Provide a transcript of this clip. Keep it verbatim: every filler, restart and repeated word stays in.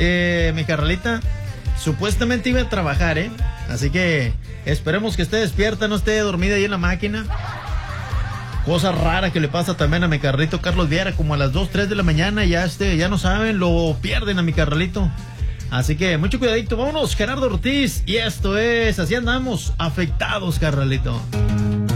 eh, mi carnalita supuestamente iba a trabajar, ¿eh? Así que esperemos que esté despierta, no esté dormida ahí en la máquina. Cosa rara que le pasa también a mi carnalito Carlos Viera, como a las dos, tres de la mañana, ya este, ya no saben, lo pierden a mi carnalito. Así que mucho cuidadito, vámonos, Gerardo Ortiz, y esto es, así andamos, afectados, carnalito.